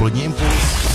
odpolední Impuls.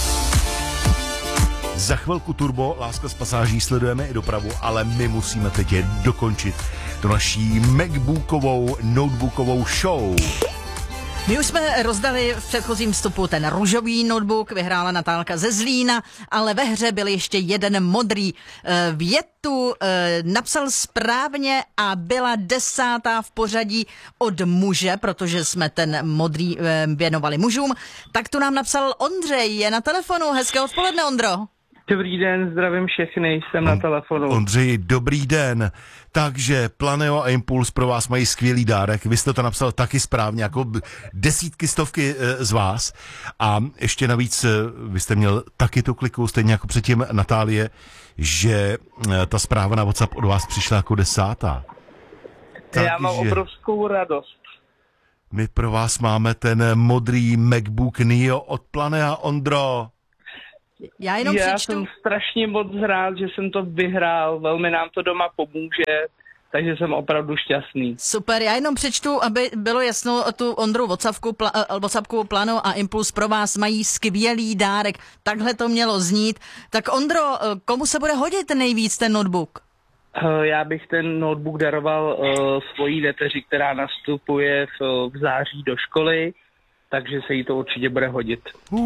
Za chvilku Turbo, láska z pasáží, sledujeme i dopravu, ale my musíme teď dokončit tu naší MacBookovou, notebookovou show. My už jsme rozdali v předchozím vstupu ten růžový notebook, vyhrála Natálka ze Zlína, ale ve hře byl ještě jeden modrý. Větu napsal správně a byla 10. v pořadí od muže, protože jsme ten modrý věnovali mužům. Tak tu nám napsal Ondřej, je na telefonu. Hezké odpoledne, Ondro. Dobrý den, zdravím všechny, jsem na telefonu. Ondřej, dobrý den. Takže Planeo a Impuls pro vás mají skvělý dárek. Vy jste to napsal taky správně, jako desítky, stovky z vás. A ještě navíc vy jste měl taky tu kliku, stejně jako předtím Natálie, že ta zpráva na WhatsApp od vás přišla jako 10. Já mám obrovskou radost. My pro vás máme ten modrý MacBook Neo od Planea, Ondro. Já jsem strašně moc rád, že jsem to vyhrál, velmi nám to doma pomůže, takže jsem opravdu šťastný. Super, já jenom přečtu, aby bylo jasno, tu Ondru WhatsAppku Plano a Impuls pro vás mají skvělý dárek. Takhle to mělo znít. Tak Ondro, komu se bude hodit nejvíc ten notebook? Já bych ten notebook daroval svojí neteři, která nastupuje v září do školy, takže se jí to určitě bude hodit.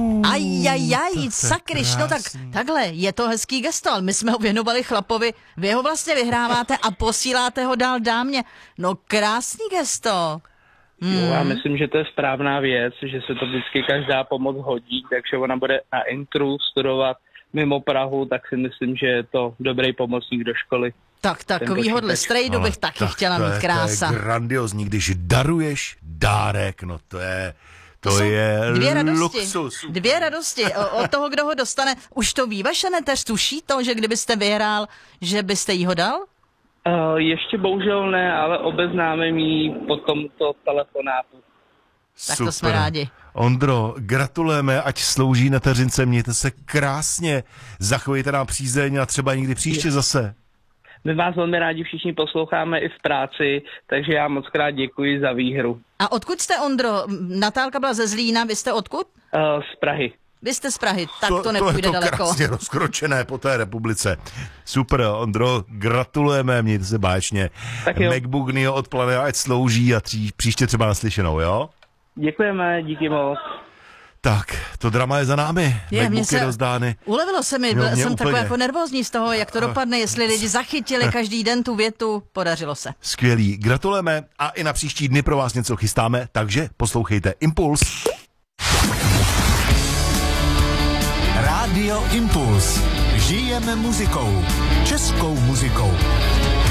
Sakryš, no tak takhle, je to hezký gesto, ale my jsme ho věnovali chlapovi, vy ho vlastně vyhráváte a posíláte ho dál dámě. No krásný gesto. Jo, já myslím, že to je správná věc, že se to vždycky každá pomoc hodí, takže ona bude na intru studovat mimo Prahu, tak si myslím, že je to dobrý pomocník do školy. Tak takovýhodle strejdu bych taky chtěla mít, krása. To je grandiozní, když daruješ dárek, no to je luxus. Dvě radosti od toho, kdo ho dostane. Už to ví vaše neteř, tuší to, že kdybyste vyhrál, že byste jí ho dal? Ještě bohužel ne, ale obeznámím jí po tomto telefonátu. Tak to jsme rádi. Ondro, gratulujeme, ať slouží neteřince, mějte se krásně, zachovejte nám přízeň a třeba někdy příště zase. My vás velmi rádi všichni posloucháme i v práci, takže já moc krát děkuji za výhru. A odkud jste, Ondro? Natálka byla ze Zlína, vy jste odkud? Z Prahy. Vy jste z Prahy, tak to nepůjde daleko. To je to krásně rozkročené po té republice. Super, Ondro, gratulujeme, mějte se báječně. MacBook Neo od Planea, ať slouží a příště třeba naslyšenou, jo? Děkujeme, díky moc. Tak, to drama je za námi. MacBooky rozdány. Ulevilo se mi, jsem takový jako nervózní z toho, jak to dopadne, jestli lidi zachytili každý den tu větu, podařilo se. Skvělý, gratulujeme a i na příští dny pro vás něco chystáme, takže poslouchejte Impuls. Rádio Impuls. Žijeme muzikou. Českou muzikou.